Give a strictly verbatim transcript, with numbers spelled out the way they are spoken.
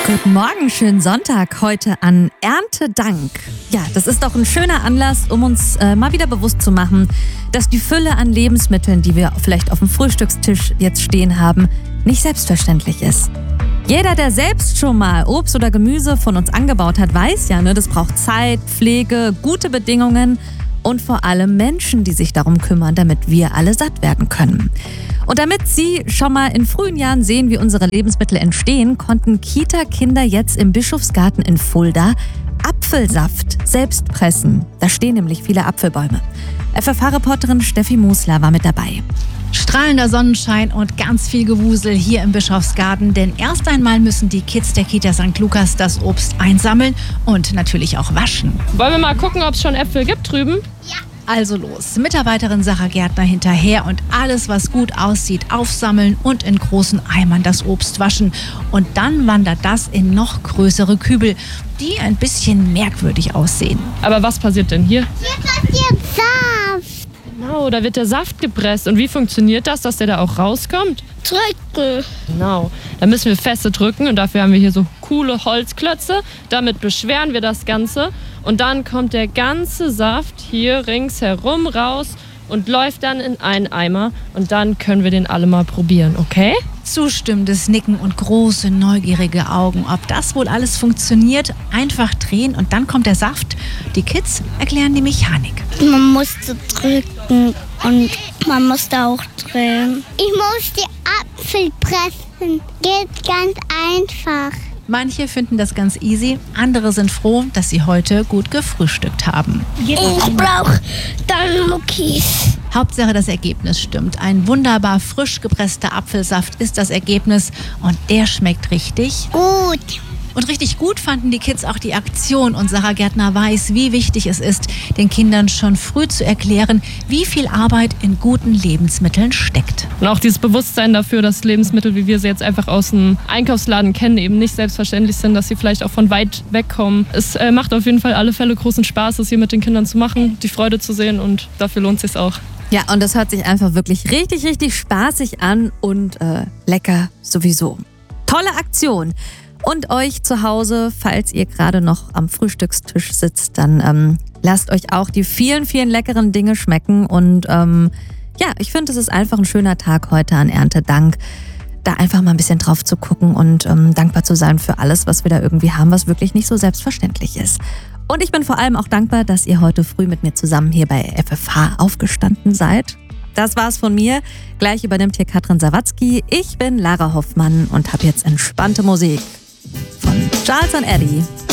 Guten Morgen, schönen Sonntag heute an Erntedank. Ja, das ist doch ein schöner Anlass, um uns äh, mal wieder bewusst zu machen, dass die Fülle an Lebensmitteln, die wir vielleicht auf dem Frühstückstisch jetzt stehen haben, nicht selbstverständlich ist. Jeder, der selbst schon mal Obst oder Gemüse von uns angebaut hat, weiß ja, ne, das braucht Zeit, Pflege, gute Bedingungen und vor allem Menschen, die sich darum kümmern, damit wir alle satt werden können. Und damit Sie schon mal in frühen Jahren sehen, wie unsere Lebensmittel entstehen, konnten Kita-Kinder jetzt im Bischofsgarten in Fulda Apfelsaft selbst pressen. Da stehen nämlich viele Apfelbäume. F F H-Reporterin Steffi Musler war mit dabei. Strahlender Sonnenschein und ganz viel Gewusel hier im Bischofsgarten, denn erst einmal müssen die Kids der Kita Sankt Lukas das Obst einsammeln und natürlich auch waschen. Wollen wir mal gucken, ob es schon Äpfel gibt drüben? Ja. Also los, Mitarbeiterin Sarah Gärtner hinterher und alles, was gut aussieht, aufsammeln und in großen Eimern das Obst waschen. Und dann wandert das in noch größere Kübel, die ein bisschen merkwürdig aussehen. Aber was passiert denn hier? Hier passiert Saft. Genau, da wird der Saft gepresst. Und wie funktioniert das, dass der da auch rauskommt? Drücken. Genau, da müssen wir feste drücken und dafür haben wir hier so coole Holzklötze. Damit beschweren wir das Ganze und dann kommt der ganze Saft hier ringsherum raus und läuft dann in einen Eimer und dann können wir den alle mal probieren, okay? Zustimmendes Nicken und große, neugierige Augen. Ob das wohl alles funktioniert, einfach drehen und dann kommt der Saft. Die Kids erklären die Mechanik. Man musste drücken und man musste auch drehen. Ich muss die Apfel pressen. Geht ganz einfach. Manche finden das ganz easy, andere sind froh, dass sie heute gut gefrühstückt haben. Ich brauche dann Muckis. Hauptsache das Ergebnis stimmt. Ein wunderbar frisch gepresster Apfelsaft ist das Ergebnis und der schmeckt richtig gut. Und richtig gut fanden die Kids auch die Aktion und Sarah Gärtner weiß, wie wichtig es ist, den Kindern schon früh zu erklären, wie viel Arbeit in guten Lebensmitteln steckt. Und auch dieses Bewusstsein dafür, dass Lebensmittel, wie wir sie jetzt einfach aus dem Einkaufsladen kennen, eben nicht selbstverständlich sind, dass sie vielleicht auch von weit weg kommen. Es äh, macht auf jeden Fall alle Fälle großen Spaß, es hier mit den Kindern zu machen, die Freude zu sehen und dafür lohnt es sich auch. Ja, und das hört sich einfach wirklich richtig, richtig spaßig an und äh, lecker sowieso. Tolle Aktion. Und euch zu Hause, falls ihr gerade noch am Frühstückstisch sitzt, dann ähm, lasst euch auch die vielen, vielen leckeren Dinge schmecken. Und ähm, ja, ich finde, es ist einfach ein schöner Tag heute an Erntedank, da einfach mal ein bisschen drauf zu gucken und ähm, dankbar zu sein für alles, was wir da irgendwie haben, was wirklich nicht so selbstverständlich ist. Und ich bin vor allem auch dankbar, dass ihr heute früh mit mir zusammen hier bei F F H aufgestanden seid. Das war's von mir. Gleich übernimmt hier Katrin Sawatzki. Ich bin Lara Hoffmann und habe jetzt entspannte Musik von Charles und Eddie.